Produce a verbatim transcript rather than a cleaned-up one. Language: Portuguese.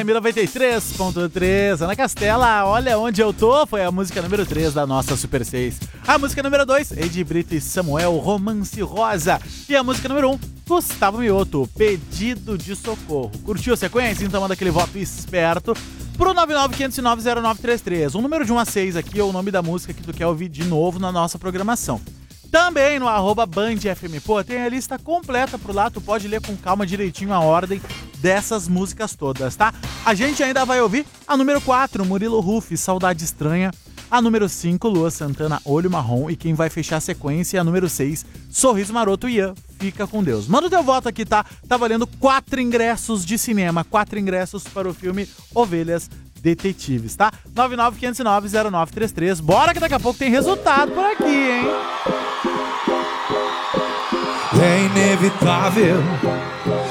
noventa e três ponto três, Ana Castela, Olha Onde Eu Tô, foi a música número três da nossa Super seis. A música número dois, Edi Brito e Samuel, Romance Rosa. E a música número um, Gustavo Mioto, Pedido de Socorro. Curtiu a sequência? Então manda aquele voto esperto pro nove nove quinhentos e nove zero nove três três. Um número de um a seis aqui é o nome da música que tu quer ouvir de novo na nossa programação. Também no arroba Band F M. Pô, tem a lista completa por lá, tu pode ler com calma direitinho a ordem dessas músicas todas, tá? A gente ainda vai ouvir a número quatro, Murilo Huff, Saudade Estranha. A número cinco, Lua Santana, Olho Marrom. E quem vai fechar a sequência é a número seis, Sorriso Maroto, Ian, Fica com Deus. Manda o teu voto aqui, tá? Tá valendo quatro ingressos de cinema, quatro ingressos para o filme Ovelhas Detetives, tá? nove nove quinhentos e nove zero nove três três. Bora que daqui a pouco tem resultado por aqui, hein? É inevitável